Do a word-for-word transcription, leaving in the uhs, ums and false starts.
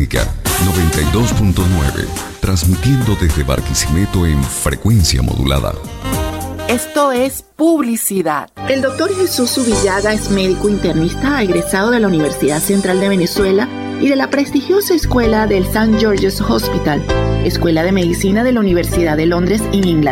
Olímpica noventa y dos punto nueve, transmitiendo desde Barquisimeto en frecuencia modulada. Esto es publicidad. El doctor Jesús Subillaga es médico internista egresado de la Universidad Central de Venezuela y de la prestigiosa escuela del Saint George's Hospital, Escuela de Medicina de la Universidad de Londres en Inglaterra.